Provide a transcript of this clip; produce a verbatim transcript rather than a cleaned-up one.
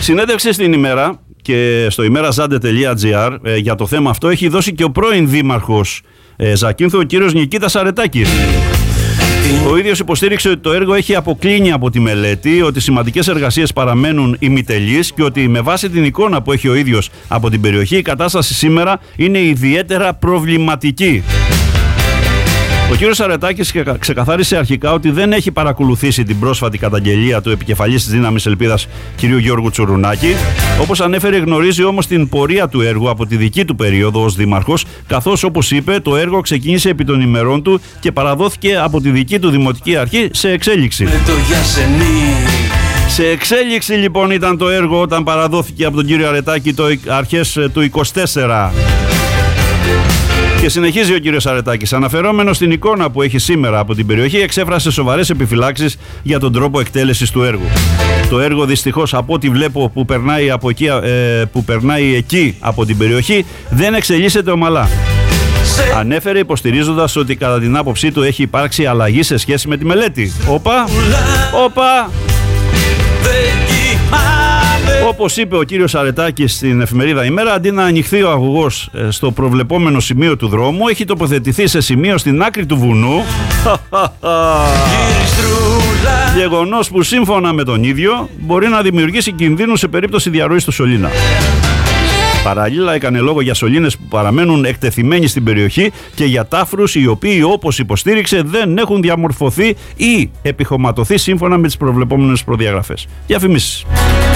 Συνέντευξη στην ημέρα και στο ημέραζάντε.gr ε, για το θέμα αυτό έχει δώσει και ο πρώην δήμαρχος ε, Ζακίνθου, ο κύριος Νικήτας Αρετάκης. Ο ίδιος υποστήριξε ότι το έργο έχει αποκλίνει από τη μελέτη, ότι σημαντικές εργασίες παραμένουν ημιτελείς και ότι με βάση την εικόνα που έχει ο ίδιος από την περιοχή η κατάσταση σήμερα είναι ιδιαίτερα προβληματική. Ο κύριος Αρετάκης ξεκαθάρισε αρχικά ότι δεν έχει παρακολουθήσει την πρόσφατη καταγγελία του επικεφαλής της Δύναμης Ελπίδας κ. Γιώργου Τσουρουνάκη. Όπως ανέφερε, γνωρίζει όμως την πορεία του έργου από τη δική του περίοδο ως δήμαρχος, καθώς, όπως είπε, το έργο ξεκίνησε επί των ημερών του και παραδόθηκε από τη δική του δημοτική αρχή σε εξέλιξη. Σε εξέλιξη λοιπόν ήταν το έργο όταν παραδόθηκε από τον κύριο Αρετάκη το αρχές του είκοσι τέσσερα. Και συνεχίζει ο κύριος Αρετάκης. Αναφερόμενος στην εικόνα που έχει σήμερα από την περιοχή, εξέφρασε σοβαρές επιφυλάξεις για τον τρόπο εκτέλεσης του έργου. Το έργο δυστυχώς, από ό,τι βλέπω που περνάει, από εκεί, ε, που περνάει εκεί από την περιοχή, δεν εξελίσσεται ομαλά. Ανέφερε υποστηρίζοντας ότι κατά την άποψή του έχει υπάρξει αλλαγή σε σχέση με τη μελέτη. Όπα, όπα. Όπως είπε ο κύριος Αρετάκης στην εφημερίδα Ημέρα, αντί να ανοιχθεί ο αγωγός στο προβλεπόμενο σημείο του δρόμου, έχει τοποθετηθεί σε σημείο στην άκρη του βουνού. Γεγονός που σύμφωνα με τον ίδιο μπορεί να δημιουργήσει κινδύνους σε περίπτωση διαρροής του σωλήνα. Παράλληλα έκανε λόγο για σωλήνες που παραμένουν εκτεθειμένοι στην περιοχή και για τάφρους οι οποίοι, όπως υποστήριξε, δεν έχουν διαμορφωθεί ή επιχωματωθεί σύμφωνα με τις προβλεπόμενες προδιαγραφές. Διαφημίσεις.